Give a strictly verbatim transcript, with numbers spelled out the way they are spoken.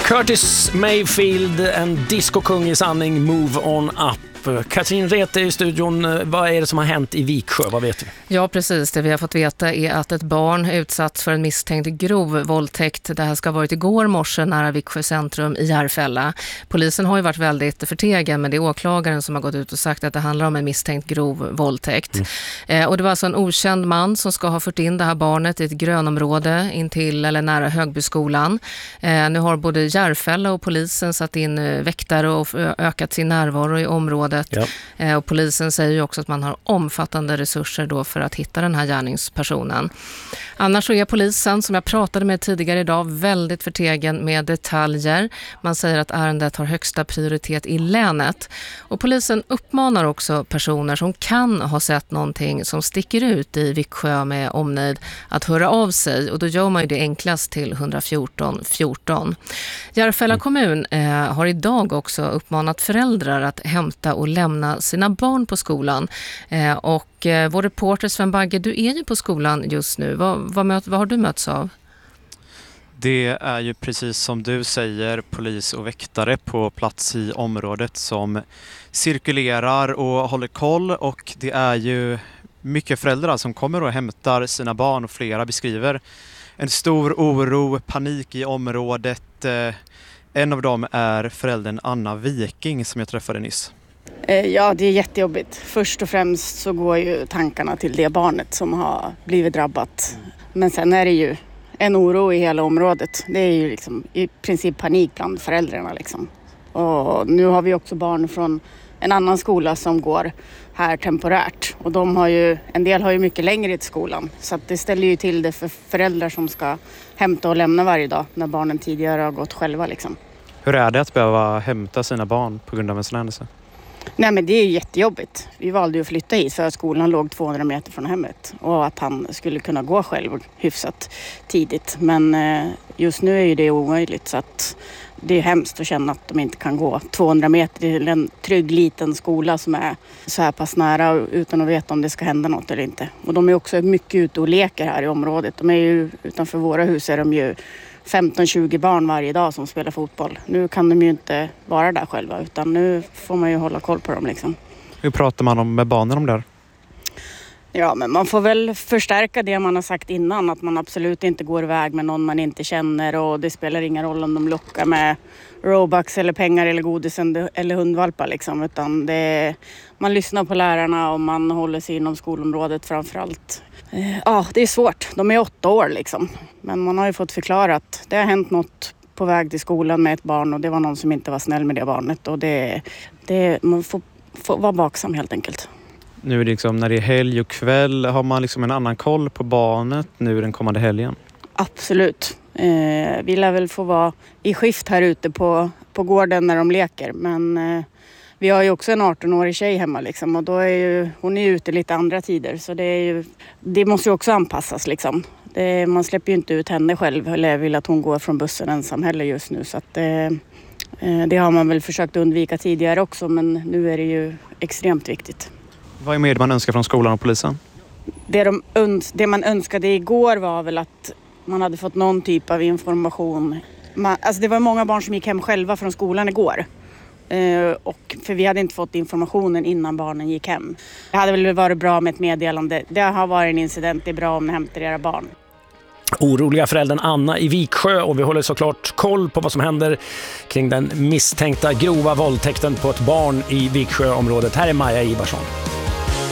Curtis Mayfield, en discokung i sanning, Move On Up. Katrin Rete i studion, vad är det som har hänt i Viksjö, vad vet du? Ja, precis. Det vi har fått veta är att ett barn utsatts för en misstänkt grov våldtäkt. Det här ska ha varit igår morse nära Viksjö centrum i Järfälla. Polisen har ju varit väldigt förtegen, men det är åklagaren som har gått ut och sagt att det handlar om en misstänkt grov våldtäkt. Mm. Eh, och det var alltså en okänd man som ska ha fört in det här barnet i ett grönområde intill eller nära Högbyskolan. Eh, nu har både Järfälla och polisen satt in eh, väktare och ökat sin närvaro i området. Ja. Eh, och polisen säger ju också att man har omfattande resurser då för att hitta den här gärningspersonen. Annars så är polisen, som jag pratade med tidigare idag, väldigt förtegen med detaljer. Man säger att ärendet har högsta prioritet i länet. Och polisen uppmanar också personer som kan ha sett någonting som sticker ut i Viksjö med omnejd att höra av sig. Och då gör man ju det enklast till ett fjorton fjorton. Järfälla kommun eh, har idag också uppmanat föräldrar att hämta och lämna sina barn på skolan. Eh, och eh, vår reporter Sven Bagge, du är ju på skolan just nu. Vad, vad, möt, vad har du mötts av? Det är ju precis som du säger polis och väktare på plats i området som cirkulerar och håller koll, och det är ju mycket föräldrar som kommer och hämtar sina barn, och flera beskriver en stor oro, panik i området. Eh, en av dem är föräldern Anna Viking som jag träffade nyss. Ja, det är jättejobbigt. Först och främst så går ju tankarna till det barnet som har blivit drabbat. Men sen är det ju en oro i hela området. Det är ju liksom i princip panik bland föräldrarna liksom. Och nu har vi också barn från en annan skola som går här temporärt. Och de har ju, en del har ju mycket längre till skolan. Så att det ställer ju till det för föräldrar som ska hämta och lämna varje dag när barnen tidigare har gått själva liksom. Hur är det att behöva hämta sina barn på grund av en sån händelse? Nej, men det är jättejobbigt. Vi valde ju att flytta hit för att skolan låg tvåhundra meter från hemmet. Och att han skulle kunna gå själv hyfsat tidigt. Men just nu är ju det omöjligt, så att det är hemskt att känna att de inte kan gå tvåhundra meter till en trygg liten skola som är så här pass nära utan att veta om det ska hända något eller inte. Och de är också mycket ute och leker här i området. De är ju utanför våra hus är de ju femton tjugo barn varje dag som spelar fotboll. Nu kan de ju inte vara där själva, utan nu får man ju hålla koll på dem liksom. Hur pratar man om med barnen om det? Ja, men man får väl förstärka det man har sagt innan, att man absolut inte går iväg med någon man inte känner, och det spelar ingen roll om de lockar med Robux eller pengar eller godis eller hundvalpar liksom, utan det, man lyssnar på lärarna och man håller sig inom skolområdet framförallt. Ja, det är svårt. De är åtta år liksom. Men man har ju fått förklara att det har hänt något på väg till skolan med ett barn, och det var någon som inte var snäll med det barnet. Och det, det, man får, får vara vaksam helt enkelt. Nu är det liksom, när det är helg och kväll, har man liksom en annan koll på barnet nu den kommande helgen? Absolut. Eh, vi lär väl få vara i skift här ute på, på gården när de leker. Men eh, vi har ju också en arton-årig tjej hemma liksom, och då är ju, hon är ute lite andra tider. Så det, är ju, det måste ju också anpassas liksom. Det, man släpper ju inte ut henne själv, eller vill att hon går från bussen ensam heller just nu. Så att, eh, det har man väl försökt undvika tidigare också, men nu är det ju extremt viktigt. Vad är det man önskar från skolan och polisen? Det, de öns- det man önskade igår var väl att man hade fått någon typ av information. Man, alltså det var många barn som gick hem själva från skolan igår. Uh, och för vi hade inte fått informationen innan barnen gick hem. Det hade väl varit bra med ett meddelande. Det har varit en incident, det är bra om ni hämtar era barn. Oroliga föräldern Anna i Viksjö, och vi håller såklart koll på vad som händer kring den misstänkta grova våldtäkten på ett barn i Viksjöområdet. Här är Maja Ivarsson.